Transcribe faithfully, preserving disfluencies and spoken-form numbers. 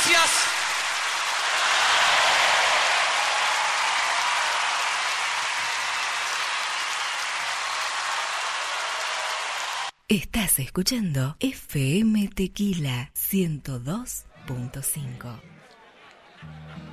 gracias. Estás escuchando F M Tequila ciento dos punto cinco.